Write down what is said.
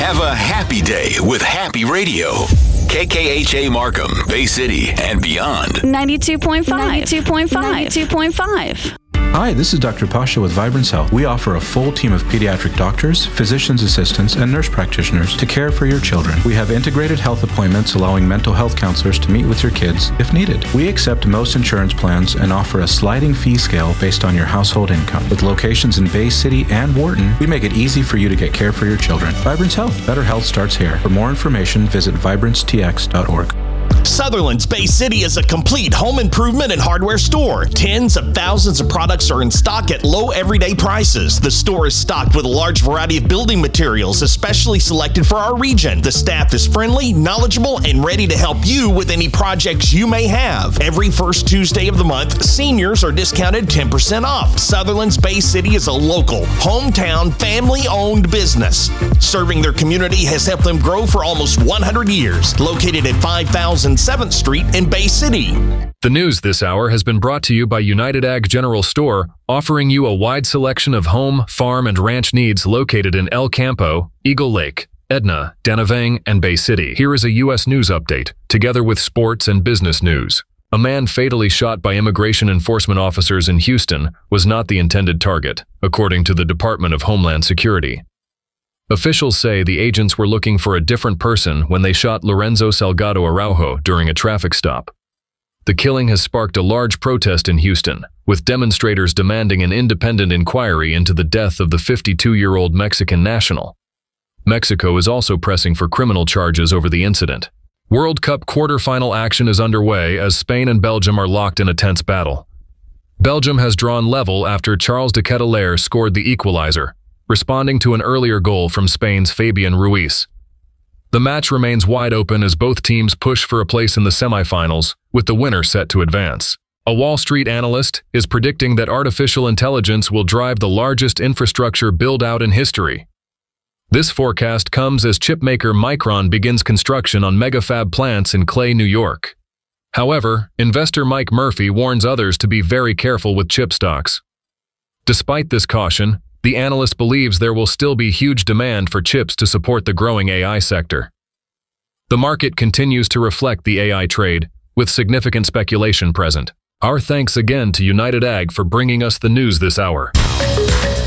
Have a happy day with Happy Radio. KKHA Markham, Bay City, and beyond. 92.5. 92.5. 92.5. Hi, this is Dr. Pasha with Vibrance Health. We offer a full team of pediatric doctors, physician's assistants, and nurse practitioners to care for your children. We have integrated health appointments allowing mental health counselors to meet with your kids if needed. We accept most insurance plans and offer a sliding fee scale based on your household income. With locations in Bay City and Wharton, we make it easy for you to get care for your children. Vibrance Health. Better health starts here. For more information, visit vibrancetx.org. Sutherland's Bay City is a complete home improvement and hardware store. Tens of thousands of products are in stock at low everyday prices. The store is stocked with a large variety of building materials, especially selected for our region. The staff is friendly, knowledgeable, and ready to help you with any projects you may have. Every first Tuesday of the month, seniors are discounted 10% off. Sutherland's Bay City is a local, hometown, family-owned business. Serving their community has helped them grow for almost 100 years. Located at 5007th Street in Bay City. The news this hour has been brought to you by United Ag General Store, offering you a wide selection of home, farm, and ranch needs located in El Campo, Eagle Lake, Edna, Danavang, and Bay City. Here is a U.S. news update, together with sports and business news. A man fatally shot by immigration enforcement officers in Houston was not the intended target, according to the Department of Homeland Security. Officials say the agents were looking for a different person when they shot Lorenzo Salgado Araujo during a traffic stop. The killing has sparked a large protest in Houston, with demonstrators demanding an independent inquiry into the death of the 52-year-old Mexican national. Mexico is also pressing for criminal charges over the incident. World Cup quarterfinal action is underway as Spain and Belgium are locked in a tense battle. Belgium has drawn level after Charles de Ketelaere scored the equalizer, responding to an earlier goal from Spain's Fabian Ruiz. The match remains wide open as both teams push for a place in the semifinals, with the winner set to advance. A Wall Street analyst is predicting that artificial intelligence will drive the largest infrastructure build-out in history. This forecast comes as chipmaker Micron begins construction on megafab plants in Clay, New York. However, investor Mike Murphy warns others to be very careful with chip stocks. Despite this caution, the analyst believes there will still be huge demand for chips to support the growing AI sector. The market continues to reflect the AI trade, with significant speculation present. Our thanks again to United Ag for bringing us the news this hour.